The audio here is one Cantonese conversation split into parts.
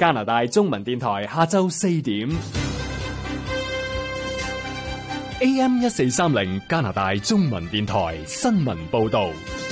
加拿大中文電台下晝4點 AM 1430加拿大中文電台新聞報道。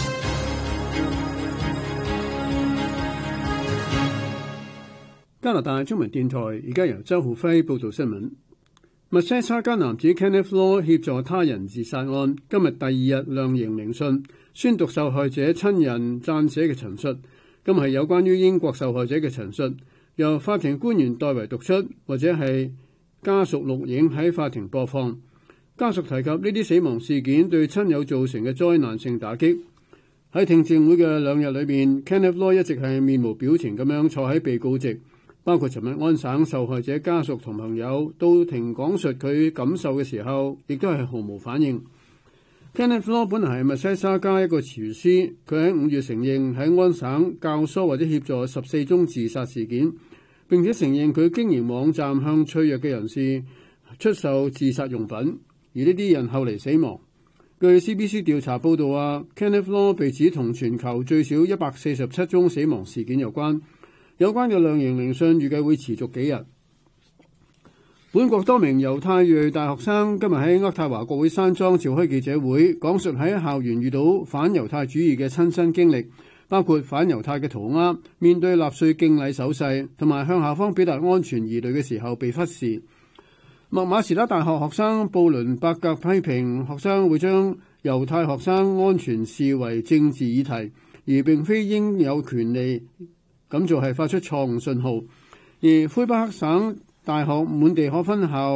加拿大中文電台而家由周浩輝報道新聞。密西沙加男子 Kenneth Law 協助他人自殺案今日第2日量刑聆訊，宣讀受害者親人撰寫嘅陳述。今日係有關於英國受害者嘅陳述，由法庭官員代為讀出，或者係家屬錄影喺法庭播放。家屬提及呢啲死亡事件對親友造成嘅災難性打擊。喺聽證會嘅2日裏面 Kenneth Law 一直係面無表情咁樣坐喺被告席，包括尋日安省受害者家屬同朋友到庭講述佢感受嘅時候，亦都係毫無反應。Kenneth Law 本來係密西沙加一個廚師，佢喺5月承認喺安省教唆或者協助14宗自殺事件，並且承認佢經營網站向脆弱嘅人士出售自殺用品，而呢啲人後嚟死亡。據 CBC 調查報導話 Kenneth Law 被指同全球最少147宗死亡事件有關。有關嘅量刑聆訊預計會持續幾日。本國多名猶太裔大學生今日喺渥太華國會山莊召開記者會，講述喺校園遇到反猶太主義嘅親身經歷，包括反猶太嘅塗鴉、面對納粹敬禮手勢，同埋向校方表達安全疑慮嘅時候被忽視。麥馬士德大學學生布倫伯格批評學生會將猶太學生安全視為政治議題，而並非應有權利咁做，係發出錯誤信號。而魁北克省大學滿地可分校